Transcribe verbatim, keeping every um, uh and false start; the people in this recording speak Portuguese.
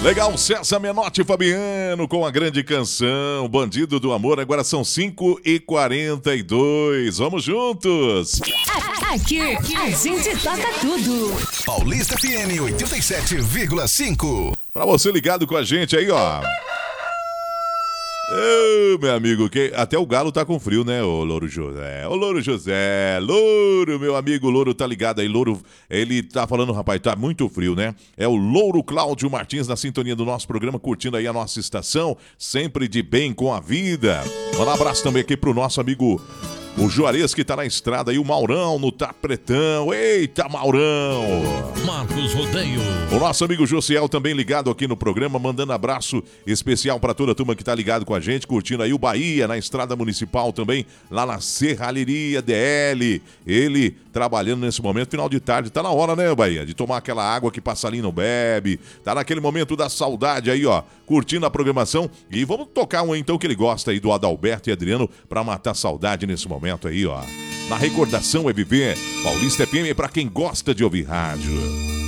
Legal, César Menotti e Fabiano com a grande canção Bandido do Amor. Agora são cinco e quarenta e dois. Vamos juntos. Aqui, aqui a gente toca tudo. Paulista F M oitenta e sete vírgula cinco. Pra você ligado com a gente aí, ó. Ô, meu amigo, que até o galo tá com frio, né, ô Louro José? Ô, Louro José, Louro, meu amigo Louro tá ligado aí, Louro, ele tá falando, rapaz, tá muito frio, né? É o Louro Cláudio Martins na sintonia do nosso programa, curtindo aí a nossa estação, sempre de bem com a vida. Um abraço também aqui pro nosso amigo o Juarez, que tá na estrada aí, o Maurão no Tapretão. Eita, Maurão! Marcos Rodeio. O nosso amigo Josiel também ligado aqui no programa, mandando abraço especial pra toda a turma que tá ligado com a gente, curtindo aí o Bahia, na estrada municipal também, lá na Serralheria D L. Ele trabalhando nesse momento, final de tarde, tá na hora, né, Bahia? De tomar aquela água que passarinho não bebe. Tá naquele momento da saudade aí, ó, curtindo a programação. E vamos tocar um então que ele gosta aí, do Adalberto e Adriano, pra matar saudade nesse momento. Aí, ó. Na recordação é viver. Paulista F M é pra quem gosta de ouvir rádio.